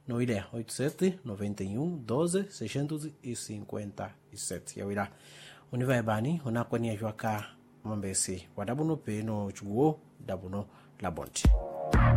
no ile 87 91 12 657 yawira univa ebani unakwani ajwaka mambesi wadabuno peno chugo dabuno labonti